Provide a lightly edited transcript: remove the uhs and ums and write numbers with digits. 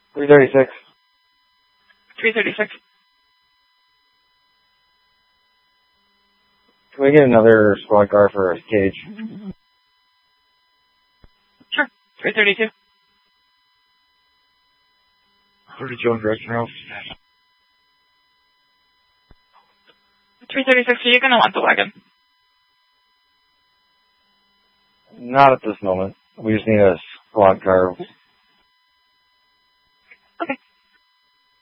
336. 336. Can we get another squad car for Cage? Sure. 332. 32 on direction house. 336, are you going to want the wagon? Not at this moment. We just need a squad car. Okay.